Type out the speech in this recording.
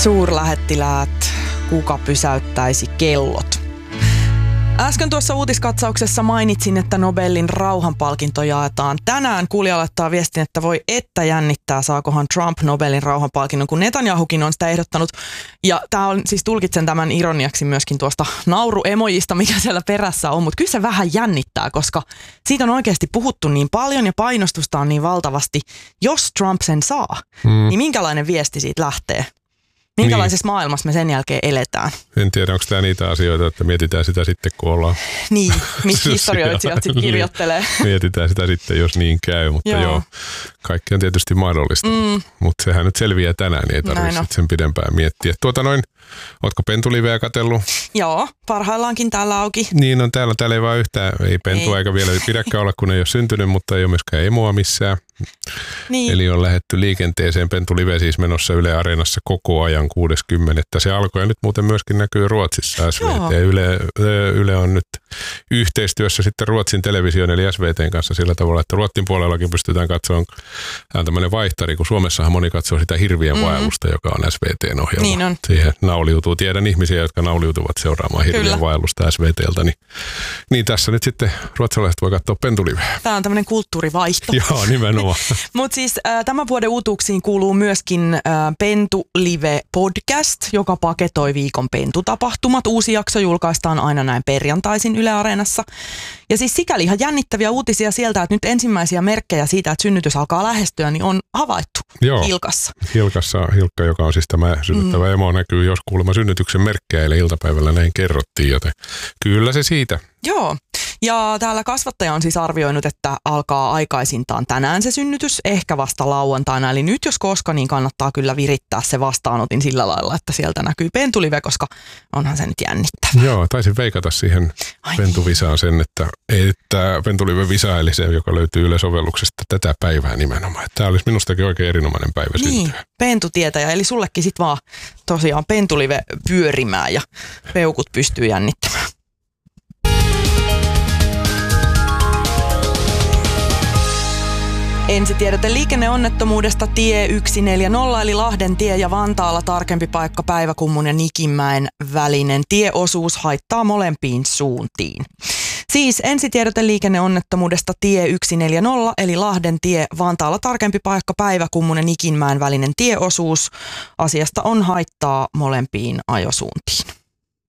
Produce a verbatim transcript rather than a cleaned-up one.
Suurlähettiläät, kuka pysäyttäisi kellot? Äsken tuossa uutiskatsauksessa mainitsin, että Nobelin rauhanpalkinto jaetaan tänään. Kuulija laittaa viestin, että voi että jännittää, saakohan Trump Nobelin rauhanpalkinnon, kun Netanyahukin on sitä ehdottanut. Ja tämä on siis, tulkitsen tämän ironiaksi myöskin tuosta nauruemojista, mikä siellä perässä on. Mutta kyllä se vähän jännittää, koska siitä on oikeasti puhuttu niin paljon ja painostusta on niin valtavasti. Jos Trump sen saa, mm. niin minkälainen viesti siitä lähtee? Minkälaisessa niin. maailmassa me sen jälkeen eletään? En tiedä, onko tämä niitä asioita, että mietitään sitä sitten, kun ollaan... Niin, mistä historioitsijat sitten kirjoittelee. Mietitään sitä sitten, jos niin käy, mutta joo, joo kaikki on tietysti mahdollista. Mm. Mutta sehän nyt selviää tänään, niin ei tarvitse sen pidempään miettiä. Tuota noin, ootko pentuliveä katsellut? Joo, parhaillaankin täällä auki. Niin on täällä, täällä ei vaan yhtään, ei pentua ei. eikä vielä pidäkään olla, kun ei ole syntynyt, mutta ei ole myöskään emoa missään. Niin. Eli on lähdetty liikenteeseen. Pentulive siis menossa Yle Areenassa koko ajan kuudes kymmenettä Se alkoi ja nyt muuten myöskin näkyy Ruotsissa. S V T Yle, Yle on nyt yhteistyössä sitten Ruotsin television eli S V T:n kanssa sillä tavalla, että Ruotsin puolellakin pystytään katsomaan. Tämä on tämmöinen vaihtari, kun Suomessahan moni katsoo sitä Hirvien mm-hmm. vaellusta, joka on S V T:n ohjelma. Niin on. Siihen nauliutuu. Tiedän ihmisiä, jotka nauliutuvat seuraamaan Hirvien Kyllä. vaellusta S V T:ltä. Niin, niin tässä nyt sitten ruotsalaiset voi katsoa pentuliveä. Tämä on tämmöinen kulttuurivaihto. Joo, nimenomaan. Mutta siis äh, tämän vuoden uutuuksiin kuuluu myöskin äh, Pentulive podcast, joka paketoi viikon pentutapahtumat. Uusi jakso julkaistaan aina näin perjantaisin Yle Areenassa. Ja siis sikäli ihan jännittäviä uutisia sieltä, että nyt ensimmäisiä merkkejä siitä, että synnytys alkaa lähestyä, niin on havaittu Joo. Hilkassa. Hilkassa. Hilkka, joka on siis tämä synnyttävä mm. emo, näkyy jos kuulemma synnytyksen merkkejä, eli iltapäivällä näin kerrottiin, joten kyllä se siitä. Joo. Ja täällä kasvattaja on siis arvioinut, että alkaa aikaisintaan tänään se synnytys, ehkä vasta lauantaina. Eli nyt jos koska, niin kannattaa kyllä virittää se vastaanotin sillä lailla, että sieltä näkyy pentulive, koska onhan se nyt jännittävää. Joo, taisin veikata siihen Ai pentuvisaan sen, että, että pentulive visa, eli se, joka löytyy Yle-sovelluksesta tätä päivää nimenomaan. Tämä olisi minustakin oikein erinomainen päivä niin, syntyä. Pentutietäjä, eli sullekin sit vaan tosiaan pentulive pyörimään ja peukut pystyy jännittämään. Ensitiedote liikenneonnettomuudesta tie yksi neljäkymmentä eli Lahden tie ja Vantaalla tarkempi paikka Päiväkummun ja Nikinmäen välinen tieosuus haittaa molempiin suuntiin. Siis ensitiedote liikenneonnettomuudesta tie yksi neljäkymmentä eli Lahden tie Vantaalla tarkempi paikka Päiväkummun ja Nikinmäen välinen tieosuus. Asiasta on haittaa molempiin ajosuuntiin.